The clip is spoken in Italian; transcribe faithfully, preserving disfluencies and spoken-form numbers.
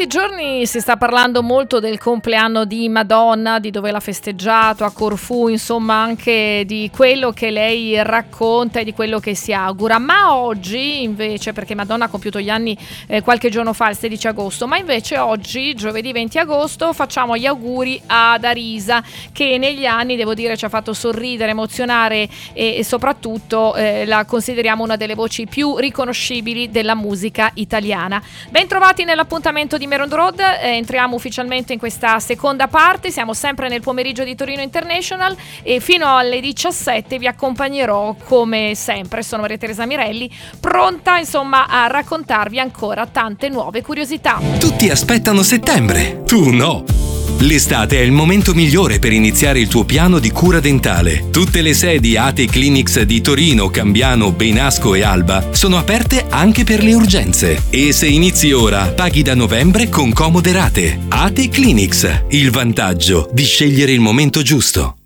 questi giorni si sta parlando molto del compleanno di Madonna, di dove l'ha festeggiato, a Corfù, insomma anche di quello che lei racconta e di quello che si augura. Ma oggi invece, perché Madonna ha compiuto gli anni eh, qualche giorno fa, il sedici agosto, ma invece oggi, giovedì venti agosto, facciamo gli auguri ad Arisa, che negli anni, devo dire, ci ha fatto sorridere, emozionare e, e soprattutto eh, la consideriamo una delle voci più riconoscibili della musica italiana. Ben trovati nell'appuntamento di Meron Road, eh, entriamo ufficialmente in questa seconda parte, siamo sempre nel pomeriggio di Torino International e fino alle diciassette vi accompagnerò come sempre. Sono Maria Teresa Mirelli, pronta insomma a raccontarvi ancora tante nuove curiosità. Tutti aspettano settembre, tu no! L'estate è il momento migliore per iniziare il tuo piano di cura dentale. Tutte le sedi A T E Clinics di Torino, Cambiano, Benasco e Alba sono aperte anche per le urgenze. E se inizi ora, paghi da novembre con comode rate. A T E Clinics, il vantaggio di scegliere il momento giusto.